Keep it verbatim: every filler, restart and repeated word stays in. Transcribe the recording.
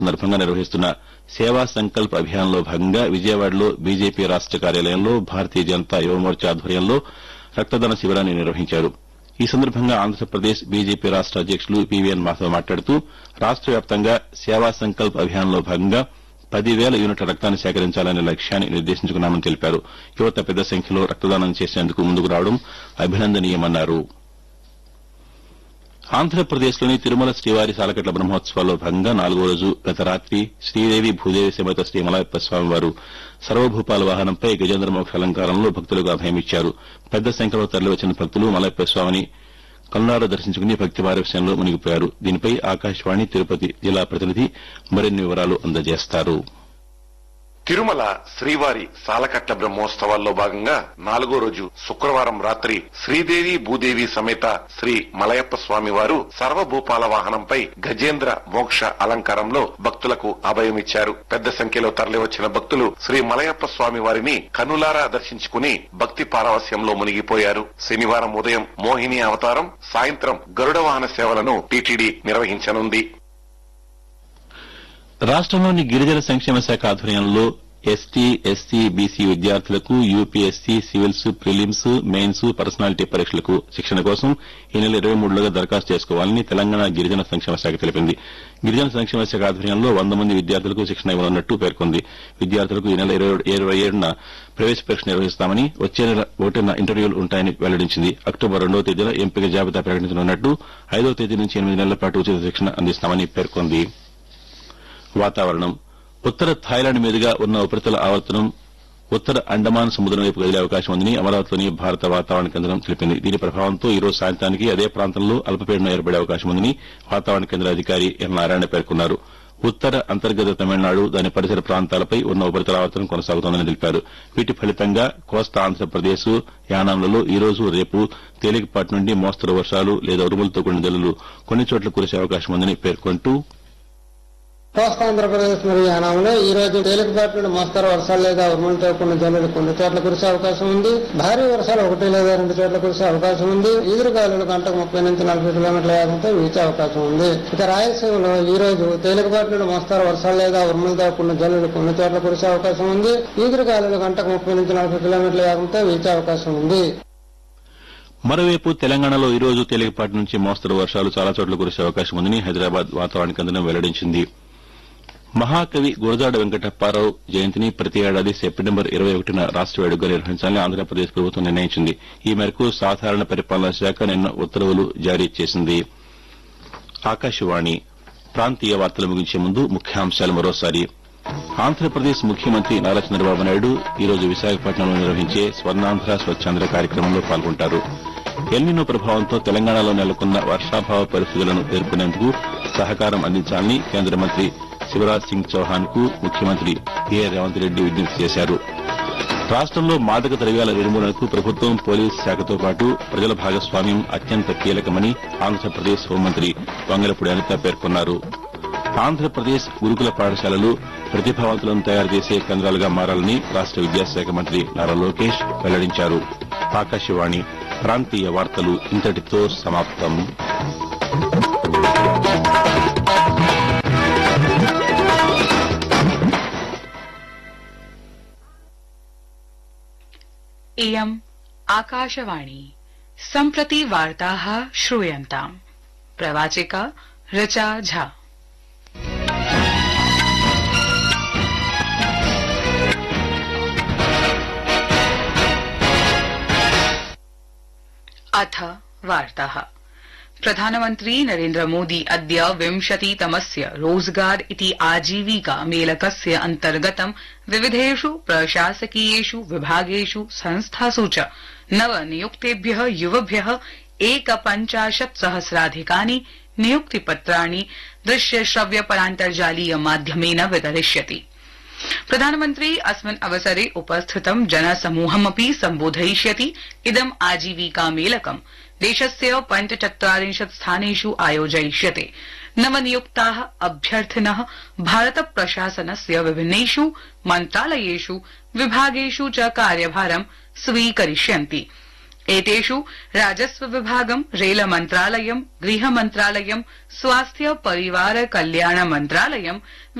సందర్భంగా నిర్వహిస్తున్న సేవా సంకల్ప్ అభియాన్లో భాగంగా విజయవాడలో బీజేపీ రాష్ట కార్యాలయంలో భారతీయ జనతా యువమోర్చా ఆధ్వర్యంలో రక్తదాన శిబిరాన్ని నిర్వహించారు. ఈ సందర్భంగా ఆంధ్రప్రదేశ్ బీజేపీ రాష్ట అధ్యకులు పీవీఎన్ మాధవ్ మాట్లాడుతూ రాష్ట వ్యాప్తంగా సేవా సంకల్ప్ అభియాన్లో భాగంగా పదివేల యూనిట్ల రక్తాన్ని సేకరించాలనే లక్ష్యాన్ని నిర్దేశించుకున్నామని తెలిపారు. యువత పెద్ద సంఖ్యలో రక్తదానం చేసేందుకు ముందుకు రావడం అభినందనీయమన్నారు. ఆంధ్రప్రదేశ్లోని తిరుమల శ్రీవారి సాలకట్ల బ్రహ్మోత్సవాల్లో భాగంగా నాలుగో రోజు గత రాత్రి శ్రీదేవి భూదేవి సమేత శ్రీ మలయప్ప స్వామివారు సర్వభూపాల వాహనంపై గజేంద్రమోక్ష అలంకారంలో భక్తులకు అభయమిచ్చారు. పెద్ద సంఖ్యలో తరలివచ్చిన భక్తులు మలయప్ప స్వామిని కల్లారా దర్శించుకుని భక్తి పారవశ్యంలో మునిగిపోయారు. దీనిపై ఆకాశవాణి తిరుపతి జిల్లా ప్రతినిధి మరిన్ని వివరాలు అందజేస్తారు. తిరుమల శ్రీవారి సాలకట్ల బ్రహ్మోత్సవాల్లో భాగంగా నాలుగో రోజు శుక్రవారం రాత్రి శ్రీదేవి భూదేవి సమేత శ్రీ మలయప్ప స్వామి వారు సర్వభూపాల వాహనంపై గజేంద్ర మోక్ష అలంకారంలో భక్తులకు అభయమిచ్చారు. పెద్ద సంఖ్యలో తరలివచ్చిన భక్తులు శ్రీ మలయప్ప స్వామి వారిని కనులారా దర్శించుకుని భక్తి పారవస్యంలో మునిగిపోయారు. శనివారం ఉదయం మోహిని అవతారం, సాయంత్రం గరుడ వాహన సేవలను టీటీడీ నిర్వహించనుంది. రాష్టంలోని గిరిజన సంక్షేమ శాఖ ఆధ్వర్యంలో ఎస్టీ, ఎస్సీ, బీసీ విద్యార్థులకు UPSC, civils, prelims, mains, personality పరీక్షలకు శిక్షణ కోసం ఈ నెల ఇరవై మూడులోగా దరఖాస్తు చేసుకోవాలని తెలంగాణ గిరిజన సంక్షేమ శాఖ తెలిపింది. గిరిజన సంక్షేమ శాఖ ఆధ్వర్యంలో వంద మంది విద్యార్థులకు శిక్షణ ఇవ్వనున్నట్టు పేర్కొంది. విద్యార్థులకు ఈ నెల ఇరవై ఏడున ప్రవేశ పరీక్ష నిర్వహిస్తామని, వచ్చే నెల ఒకటిన ఇంటర్వ్యూలు ఉంటాయని వెల్లడించింది. అక్టోబర్ రెండవ తేదీన ఎంపిక జాబితా ప్రకటించనున్నట్టు, ఐదవ తేదీ నుంచి ఎనిమిది నెలల పాటు ఉచిత శిక్షణ అందిస్తామని పేర్కొంది. వాతావరణం. ఉత్తర థాయిలాండ్ మీదుగా ఉన్న ఉపరితల ఆవర్తనం ఉత్తర అండమాన్ సముద్రం వైపు కదిలే అవకాశం ఉందని అమరావతిలోని భారత వాతావరణ కేంద్రం తెలిపింది. దీని ప్రభావంతో ఈ రోజు సాయంత్రానికి అదే ప్రాంతంలో అల్పపీడనం ఏర్పడే అవకాశం ఉందని వాతావరణ కేంద్ర అధికారి ఎన్ నారాయణ పేర్కొన్నారు. ఉత్తర అంతర్గత తమిళనాడు, దాని పరిసర ప్రాంతాలపై ఉన్న ఉపరితల ఆవర్తనం కొనసాగుతోందని తెలిపారు. వీటి ఫలితంగా కోస్తా ఆంధ్రప్రదేశ్, యానాంలలో ఈ రోజు, రేపు తేలికపాటి నుండి మోస్తరు వర్షాలు లేదా ఉరుములతో కూడిన జల్లులు కొన్ని చోట్ల కురిసే అవకాశం ఉందని పేర్కొంటూ, కోస్తా ఆంధ్రప్రదేశ్ మరియు యానాంలో ఈ రోజు తేలికపాటి నుండి మోస్తరు వర్షాలు లేదా ఉరుములతో కూడిన జల్లులు కొన్ని చోట్ల కురిసే అవకాశం ఉంది. భారీ వర్షాలు ఒకటి లేదా రెండు చోట్ల కురిసే అవకాశం ఉంది. ఈదురుగాలులు గంటకు ముప్పై నుంచి నలభై కిలోమీటర్ల వేగంతో వీచే అవకాశం ఉంది. ఇక రాయలసీమలో ఈ రోజు తేలికపాటి నుండి మోస్తరు వర్షాలు లేదా ఉరుములతో కూడిన జల్లులు కొన్ని చోట్ల కురిసే అవకాశం ఉంది. ఈదురుగాలులు గంటకు ముప్పై నుంచి నలభై కిలోమీటర్ల వేగంతో వీచే అవకాశం ఉంది. మరోవైపు తెలంగాణలో ఈ రోజు తేలికపాటి నుంచి మోస్తరు వర్షాలు చాలా చోట్ల కురిసే అవకాశం ఉందని హైదరాబాద్ వాతావరణ కేంద్రం వెల్లడించింది. మహాకవి గురజాడ వెంకటప్పారావు జయంతిని ప్రతి ఏడాది సెప్టెంబర్ ఇరవై ఒకటిన రాష్ట వేడుకగా నిర్వహించాలని ఆంధ్రప్రదేశ్ ప్రభుత్వం నిర్ణయించింది. ఈ మేరకు సాధారణ పరిపాలనా శాఖ నిన్న ఉత్తర్వులు జారీ చేసింది. ఆకాశవాణి ప్రాంతీయ వార్తలు ముగించే ముందు ముఖ్యాంశాలు మరోసారి. ఆంధ్రప్రదేశ్ ముఖ్యమంత్రి నారా చంద్రబాబు నాయుడు ఈ రోజు విశాఖపట్నంలో నిర్వహించే స్వర్ణాంధ్ర స్వచ్ఛాంధ్ర కార్యక్రమంలో పాల్గొంటారు. ఎల్నినో ప్రభావంతో తెలంగాణలో నెలకొన్న వర్షాభావ పరిస్థితులను ఎదుర్కొనేందుకు సహకారం అందించాలని కేంద్ర మంత్రి శివరాజ్ సింగ్ చౌహాన్ కు ముఖ్యమంత్రి ఏ రేవంత్ రెడ్డి విజ్ఞప్తి చేశారు. రాష్టంలో మాదక ద్రవ్యాల నిర్మూలనకు ప్రభుత్వం, పోలీసు శాఖతో పాటు ప్రజల భాగస్వామ్యం అత్యంత కీలకమని ఆంధ్రప్రదేశ్ హోంమంత్రి వంగలపూడి అనిత పేర్కొన్నారు. ఆంధ్రప్రదేశ్ గురుకుల పాఠశాలలు ప్రతిభావంతులను తయారు చేసే కేంద్రాలుగా మారాలని రాష్ట విద్యాశాఖ మంత్రి నారా లోకేష్ వెల్లడించారు. ఆకాశవాణి ప్రాంతీయ వార్తలు ఇంతటితో సమాప్తం. इयम् आकाशवाणी सम्प्रति वार्ताः श्रूयन्ताम्। प्रवाचिका ऋचा झा। अथ वार्ताः। प्रधानमन्त्री नरेन्द्र मोदी अद्य विंशतितमस्य रोजगार इति आजीविका मेलकस्य अन्तर्गतं विविधेषु प्रशासकीयेषु विभागेषु संस्थासु च नवनियुक्तेभ्यः युवभ्यः एकपञ्चाशत् सहस्राधिकानि नियुक्तिपत्राणि दृश्यश्रव्यपरान्तर्जालीय माध्यमेन वितरिष्यति। प्रधानमन्त्री अस्मिन् अवसरे उपस्थितं जनसमूहमपि सम्बोधयिष्यति। इदम् आजीविका मेलकं देशस्य पञ्चचत्वारिंशत् स्थानेषु आयोजयिष्यते। नवनियुक्ताः अभ्यर्थिनः भारत प्रशासनस्य विभिन्नेषु मन्त्रालयेषु विभागेषु च कार्यभारं स्वीकरिष्यन्ति। एतेषु राजस्व विभागं रेल मन्त्रालयं गृह मन्त्रालयं स्वास्थ्य परिवार कल्याण मन्त्रालयं